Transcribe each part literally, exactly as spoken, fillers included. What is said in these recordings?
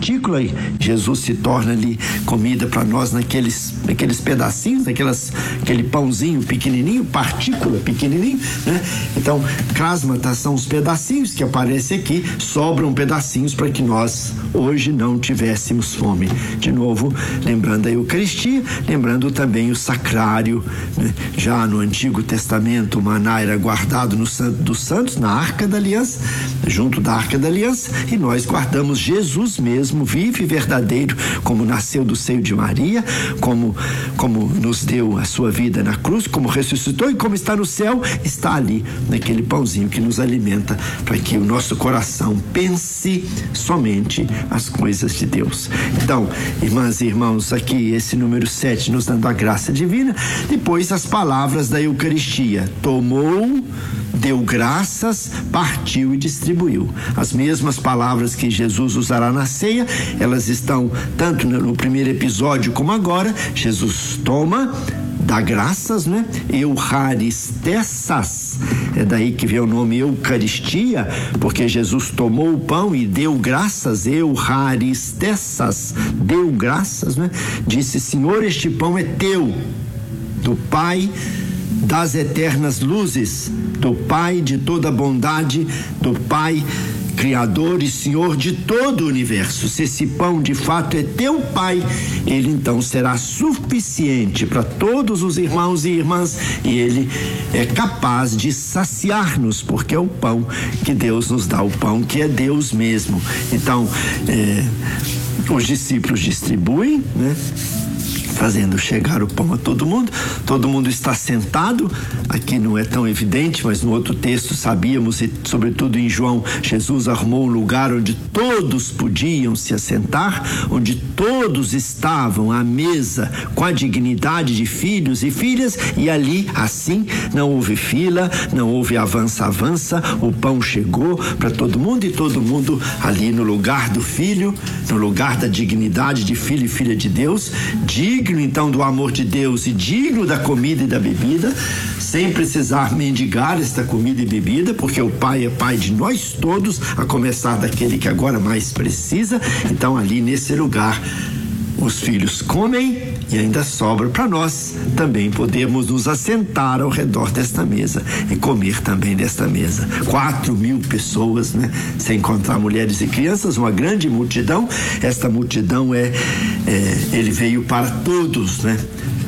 partícula, e Jesus se torna ali comida para nós naqueles, naqueles pedacinhos, naquelas, aquele pãozinho pequenininho, partícula pequenininho, né? Então, krasmata são os pedacinhos que aparecem aqui, sobram pedacinhos para que nós hoje não tivéssemos fome. De novo, lembrando a Eucaristia, lembrando também o sacrário, né? Já no Antigo Testamento, o maná era guardado no Santo dos Santos, na Arca da Aliança, junto da Arca da Aliança, e nós guardamos Jesus mesmo, vivo e verdadeiro, como nasceu do seio de Maria, como, como nos deu a sua vida na cruz, como ressuscitou e como está no céu, está ali, naquele pãozinho que nos alimenta, para que o nosso coração pense somente as coisas de Deus. Então, irmãs e irmãos, aqui esse número sete nos dando a graça divina, depois as palavras da Eucaristia: tomou, deu graças, partiu e distribuiu. As mesmas palavras que Jesus usará na ceia, elas estão tanto no primeiro episódio como agora. Jesus toma, dá graças, né? Eucaristessas, é daí que vem o nome Eucaristia, porque Jesus tomou o pão e deu graças. Eucaristessas, deu graças, né? Disse: Senhor, este pão é teu, do Pai das eternas luzes, do Pai de toda bondade, do Pai Criador e Senhor de todo o universo. Se esse pão de fato é teu Pai, ele então será suficiente para todos os irmãos e irmãs, e ele é capaz de saciar-nos, porque é o pão que Deus nos dá, o pão que é Deus mesmo. Então, é, os discípulos distribuem, né? Fazendo chegar o pão a todo mundo. Todo mundo está sentado. Aqui não é tão evidente, mas no outro texto sabíamos, e sobretudo em João, Jesus arrumou um lugar onde todos podiam se assentar, onde todos estavam à mesa com a dignidade de filhos e filhas, e ali, assim, não houve fila, não houve avança-avança, o pão chegou para todo mundo, e todo mundo ali no lugar do filho, no lugar da dignidade de filho e filha de Deus, digno então do amor de Deus e digno da comida e da bebida, sem precisar mendigar esta comida e bebida, porque o Pai é Pai de nós todos, a começar daquele que agora mais precisa. Então ali nesse lugar os filhos comem e ainda sobra para nós também podemos nos assentar ao redor desta mesa e comer também desta mesa. Quatro mil pessoas, né? Sem contar mulheres e crianças, uma grande multidão. Esta multidão é, é ele veio para todos, né?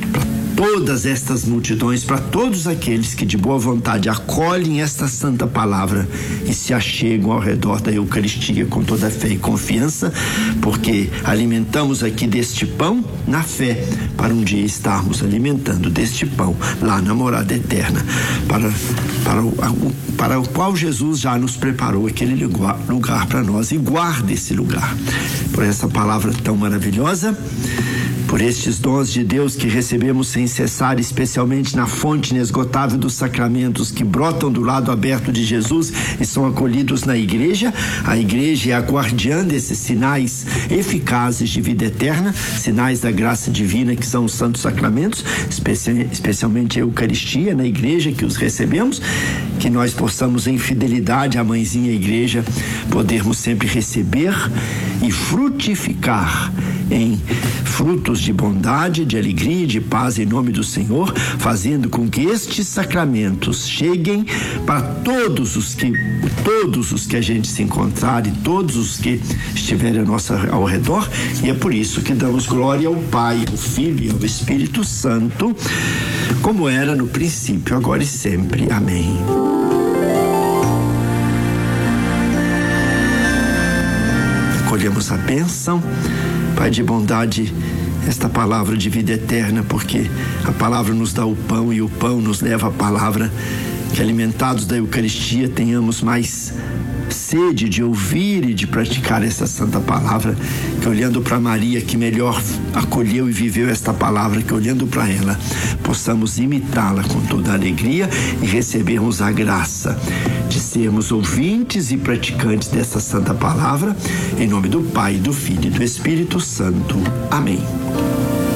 Todas estas multidões, para todos aqueles que de boa vontade acolhem esta santa palavra e se achegam ao redor da Eucaristia com toda a fé e confiança, porque alimentamos aqui deste pão na fé, para um dia estarmos alimentando deste pão lá na morada eterna, para, para, o, para o qual Jesus já nos preparou aquele lugar, lugar para nós, e guarda esse lugar. Por essa palavra tão maravilhosa, por estes dons de Deus que recebemos sem cessar, especialmente na fonte inesgotável dos sacramentos que brotam do lado aberto de Jesus e são acolhidos na igreja. A igreja é a guardiã desses sinais eficazes de vida eterna, sinais da graça divina que são os santos sacramentos, especialmente a Eucaristia, na igreja que os recebemos, que nós possamos em fidelidade à mãezinha igreja, podermos sempre receber e frutificar em frutos de bondade, de alegria e de paz em nome do Senhor, fazendo com que estes sacramentos cheguem para todos os que todos os que a gente se encontrar e todos os que estiverem ao, nosso, ao redor, e é por isso que damos glória ao Pai, ao Filho e ao Espírito Santo, como era no princípio, agora e sempre. Amém. Acolhemos a bênção, Pai de bondade, esta palavra de vida eterna, porque a palavra nos dá o pão e o pão nos leva à palavra, que alimentados da Eucaristia tenhamos mais sede de ouvir e de praticar essa santa palavra, que olhando para Maria, que melhor acolheu e viveu esta palavra, que olhando para ela possamos imitá-la com toda a alegria e recebermos a graça de sermos ouvintes e praticantes dessa santa palavra, em nome do Pai, do Filho e do Espírito Santo. Amém.